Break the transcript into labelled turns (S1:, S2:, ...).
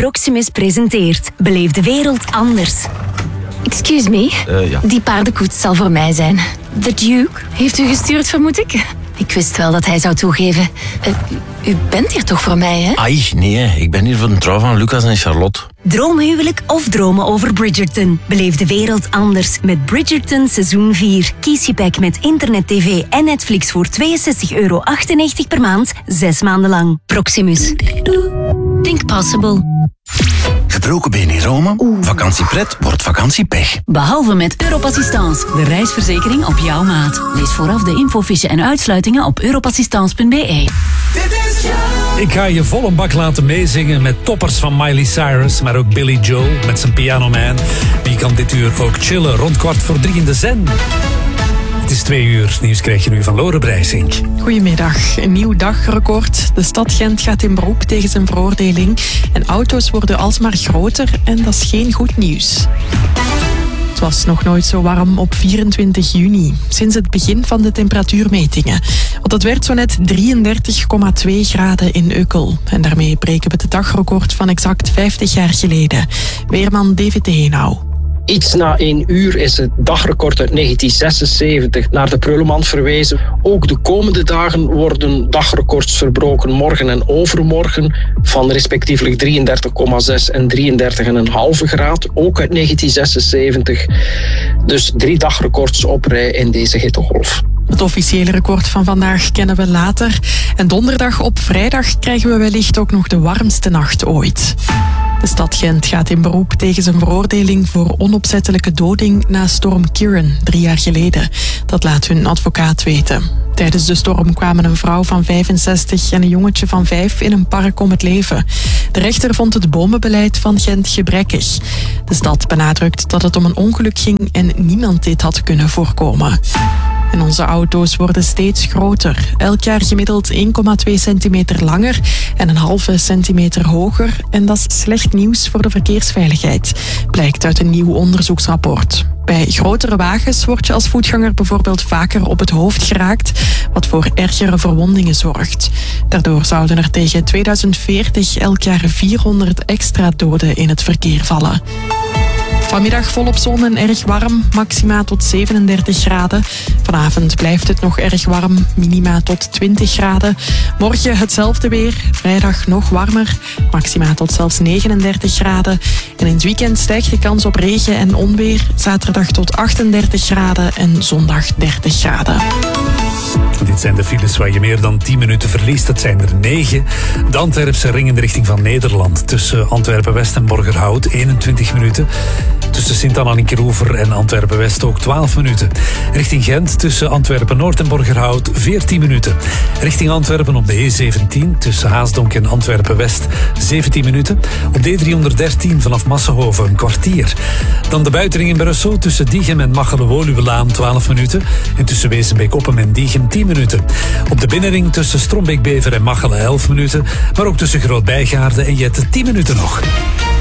S1: Proximus presenteert Beleef de wereld anders.
S2: Excuse me,
S3: Ja.
S2: die paardenkoets zal voor mij zijn. The Duke heeft u gestuurd, vermoed ik? Ik wist wel dat hij zou toegeven. U bent hier toch voor mij, hè?
S3: Ai, nee, ik ben hier voor de trouw van Lucas en Charlotte.
S1: Droomhuwelijk of dromen over Bridgerton. Beleef de wereld anders met Bridgerton seizoen 4. Kies je pack met internet, tv en Netflix voor €62,98 per maand, 6 maanden lang. Proximus. Think possible.
S4: Gebroken been in Rome? Vakantiepret wordt vakantiepech.
S5: Behalve met Europassistance, de reisverzekering op jouw maat. Lees vooraf de infofiche en uitsluitingen op europassistance.be.
S6: Ik ga je vol een bak laten meezingen met toppers van Miley Cyrus, maar ook Billy Joel met zijn Piano Man. Wie kan dit uur ook chillen rond 2:45 in de Zen? Het is 2 uur. Nieuws krijg je nu van Lore Breisink.
S7: Goedemiddag. Een nieuw dagrecord. De stad Gent gaat in beroep tegen zijn veroordeling. En auto's worden alsmaar groter en dat is geen goed nieuws. Het was nog nooit zo warm op 24 juni, sinds het begin van de temperatuurmetingen. Want het werd zo net 33,2 graden in Ukkel. En daarmee breken we het dagrecord van exact 50 jaar geleden. Weerman David de Heenau.
S8: Iets na 1 uur is het dagrecord uit 1976 naar de prullenmand verwezen. Ook de komende dagen worden dagrecords verbroken, morgen en overmorgen, van respectievelijk 33,6 en 33,5 graad, ook uit 1976. Dus 3 dagrecords op rij in deze hittegolf.
S7: Het officiële record van vandaag kennen we later. En donderdag op vrijdag krijgen we wellicht ook nog de warmste nacht ooit. De stad Gent gaat in beroep tegen zijn veroordeling voor onopzettelijke doding na storm Kieran 3 jaar geleden. Dat laat hun advocaat weten. Tijdens de storm kwamen een vrouw van 65 en een jongetje van 5 in een park om het leven. De rechter vond het bomenbeleid van Gent gebrekkig. De stad benadrukt dat het om een ongeluk ging en niemand dit had kunnen voorkomen. En onze auto's worden steeds groter. Elk jaar gemiddeld 1,2 centimeter langer en een halve centimeter hoger. En dat is slecht nieuws voor de verkeersveiligheid, blijkt uit een nieuw onderzoeksrapport. Bij grotere wagens word je als voetganger bijvoorbeeld vaker op het hoofd geraakt, wat voor ergere verwondingen zorgt. Daardoor zouden er tegen 2040 elk jaar 400 extra doden in het verkeer vallen. Vanmiddag volop zon en erg warm, maxima tot 37 graden. Vanavond blijft het nog erg warm, minima tot 20 graden. Morgen hetzelfde weer, vrijdag nog warmer, maxima tot zelfs 39 graden. En in het weekend stijgt de kans op regen en onweer, zaterdag tot 38 graden en zondag 30 graden.
S6: Dit zijn de files waar je meer dan 10 minuten verliest. Dat zijn er 9. De Antwerpse ring in de richting van Nederland. Tussen Antwerpen-West en Borgerhout 21 minuten. Tussen Sint-Anna-Linkeroever en Antwerpen-West ook 12 minuten. Richting Gent tussen Antwerpen-Noord en Borgerhout 14 minuten. Richting Antwerpen op de E17 tussen Haasdonk en Antwerpen-West 17 minuten. Op de E313 vanaf Massenhoven een kwartier. Dan de buitenring in Brussel tussen Diegem en Machelen-Woluwelaan 12 minuten. En tussen Wezenbeek-Oppem en Diegem 10 minuten. Op de binnenring tussen Strombeek-Bever en Machelen 11 minuten. Maar ook tussen Groot-Bijgaarde en Jette 10 minuten nog.